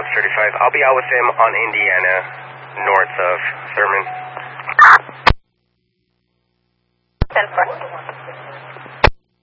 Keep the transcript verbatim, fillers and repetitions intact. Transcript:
thirty-five. I'll be out with him on Indiana, north of Thurman. ten four.